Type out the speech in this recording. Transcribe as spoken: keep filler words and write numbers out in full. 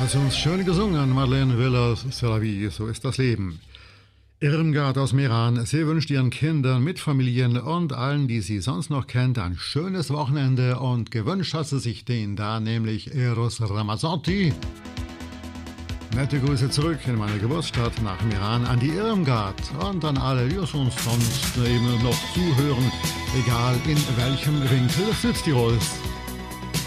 Hat sie uns schön gesungen, Madeleine Willers, C'est la vie, so ist das Leben. Irmgard aus Meran, sie wünscht ihren Kindern, Mitfamilien und allen, die sie sonst noch kennt, ein schönes Wochenende und gewünscht hat sie sich den da, nämlich Eros Ramazzotti. Nette Grüße zurück in meine Geburtsstadt nach Meran an die Irmgard und an alle, die uns sonst eben noch zuhören, egal in welchem Winkel des Südtirols.